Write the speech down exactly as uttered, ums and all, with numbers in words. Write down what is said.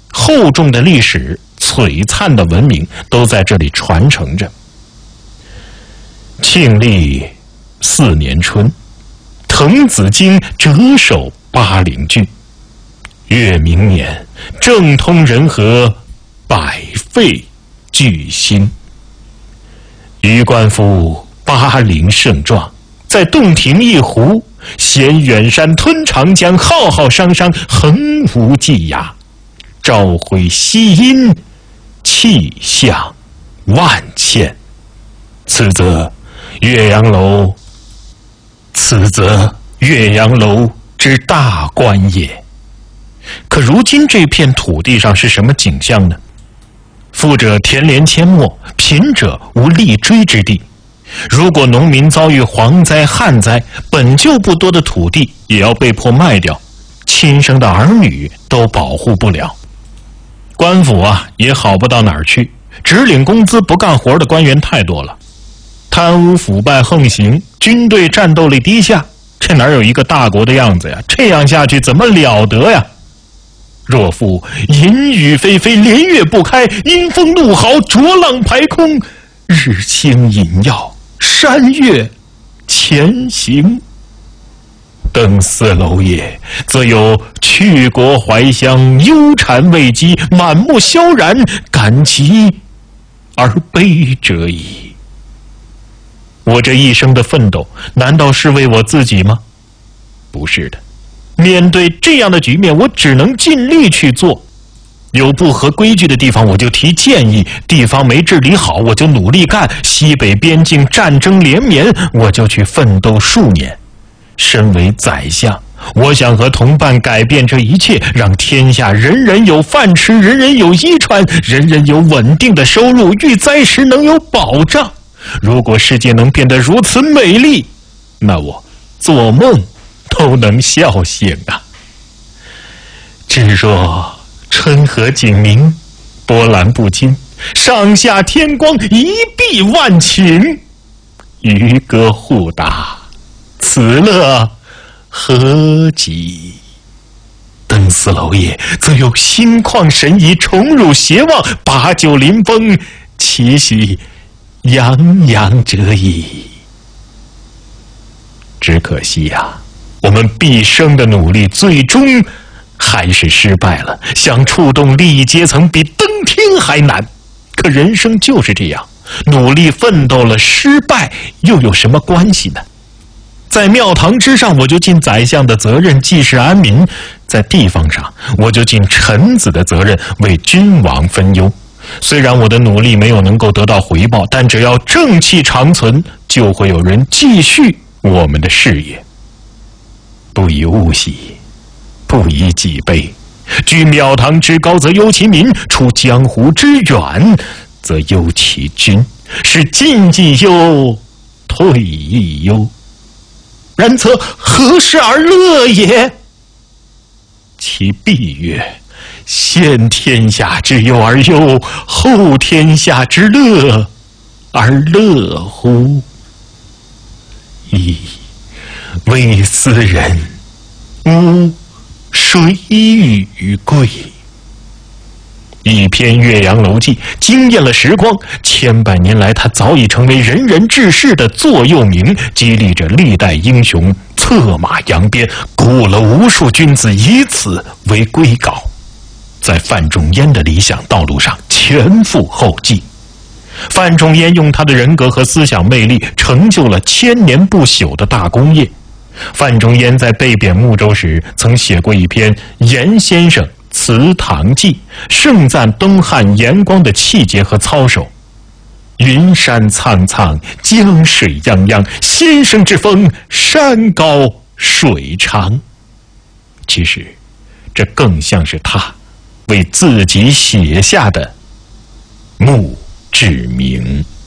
厚重的历史、璀璨的文明都在这里传承着。庆历四年春，滕子京谪守巴陵郡。越明年，政通人和，百废具兴。予观夫巴陵盛壮，在洞庭一湖，衔远山，吞长江，浩浩汤汤，横无际涯。朝晖夕阴，气象万千。此则岳阳楼，此则岳阳楼之大观也。可如今这片土地上是什么景象呢？富者田连阡陌，贫者无立锥之地。如果农民遭遇蝗灾旱灾，本就不多的土地也要被迫卖掉，亲生的儿女都保护不了。官府啊也好不到哪儿去，只领工资不干活的官员太多了，贪污腐败横行，军队战斗力低下，这哪有一个大国的样子呀？这样下去怎么了得呀？若复淫雨霏霏，连月不开，阴风怒号，浊浪排空，日星隐曜，山岳前行。登斯楼也，则有去国怀乡，忧谗畏讥，满目萧然，感其而悲者矣。我这一生的奋斗，难道是为我自己吗？不是的。面对这样的局面，我只能尽力去做。有不合规矩的地方，我就提建议；地方没治理好，我就努力干。西北边境战争连绵，我就去奋斗数年。身为宰相，我想和同伴改变这一切，让天下人人有饭吃，人人有衣穿，人人有稳定的收入，遇灾时能有保障。如果世界能变得如此美丽，那我做梦都能笑醒啊！只若春和景明，波澜不惊，上下天光，一碧万顷，渔歌互答，此乐何极？登斯楼也，则有心旷神怡，宠辱偕忘，把酒临风，其喜洋洋者矣。只可惜呀、啊，我们毕生的努力最终还是失败了，想触动利益阶层比登天还难。可人生就是这样，努力奋斗了，失败又有什么关系呢？在庙堂之上，我就尽宰相的责任，济世安民；在地方上，我就尽臣子的责任，为君王分忧。虽然我的努力没有能够得到回报，但只要正气长存，就会有人继续我们的事业。不以物喜，不以己悲。居庙堂之高则忧其民，出江湖之远则忧其君。是进既忧，退亦忧。然则何事而乐也？其必曰：先天下之忧而忧，后天下之乐而乐乎？噫！为斯人，吾谁与贵？一篇《岳阳楼记》惊艳了时光，千百年来，它早已成为人人志士的座右铭，激励着历代英雄策马扬鞭，鼓舞了无数君子以此为归稿，在范仲淹的理想道路上前赴后继。范仲淹用他的人格和思想魅力，成就了千年不朽的大功业。范仲淹在被贬睦州时，曾写过一篇《严先生祠堂记》，盛赞东汉严光的气节和操守。云山苍苍，江水泱泱，先生之风，山高水长。其实，这更像是他为自己写下的墓志铭。